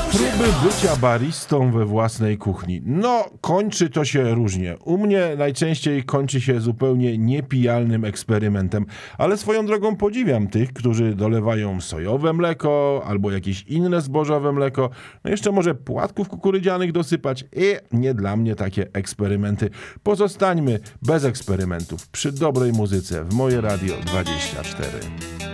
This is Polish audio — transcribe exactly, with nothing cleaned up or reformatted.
Próby bycia baristą we własnej kuchni. No, kończy to się różnie. U mnie najczęściej kończy się zupełnie niepijalnym eksperymentem, ale swoją drogą podziwiam tych, którzy dolewają sojowe mleko albo jakieś inne zbożowe mleko, no jeszcze może płatków kukurydzianych dosypać. I nie dla mnie takie eksperymenty. Pozostańmy bez eksperymentów przy dobrej muzyce w Moje Radio dwadzieścia cztery.